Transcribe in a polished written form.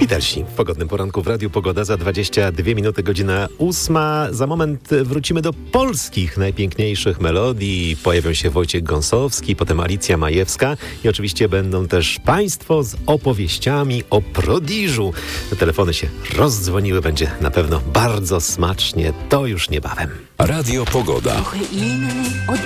Beatlesi w pogodnym poranku w Radiu Pogoda za 22 minuty, godzina 8. Za moment wrócimy do polskich najpiękniejszych melodii. Pojawią się Wojciech Gąsowski, potem Alicja Majewska i oczywiście będą też Państwo z opowieściami o prodiżu. Telefony się rozdzwoniły, będzie na pewno bardzo smacznie. To już niebawem. Radio Pogoda. Trochę inny od